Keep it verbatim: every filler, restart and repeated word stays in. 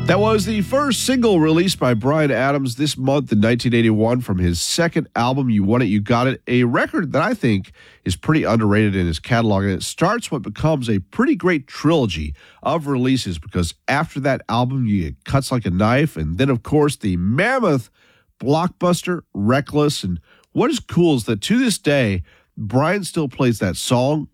That was the first single released by Bryan Adams this month in nineteen eighty-one from his second album, You Want It, You Got It, a record that I think is pretty underrated in his catalog, and it starts what becomes a pretty great trilogy of releases because after that album, you get Cuts Like a Knife, and then, of course, the mammoth blockbuster, Reckless, and what is cool is that to this day, Bryan still plays that song